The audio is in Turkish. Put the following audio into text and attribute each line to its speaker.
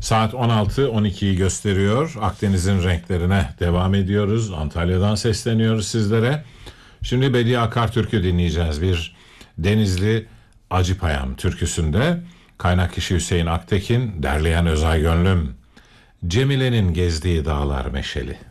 Speaker 1: Saat 16:12'yi gösteriyor. Akdeniz'in renklerine devam ediyoruz. Antalya'dan sesleniyoruz sizlere. Şimdi Bediye Akartürk'ü dinleyeceğiz. Bir Denizli Acıpayam türküsünde kaynak kişi Hüseyin Aktekin, derleyen Özay Gönlüm. Cemile'nin gezdiği dağlar meşeli.